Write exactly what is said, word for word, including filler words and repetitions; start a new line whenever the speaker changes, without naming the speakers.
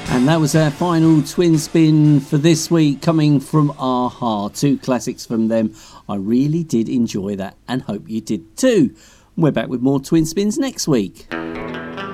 And that was our final twin spin for this week, coming from a-ha. Two classics from them. I really did enjoy that and hope you did too. We're back with more twin spins next week.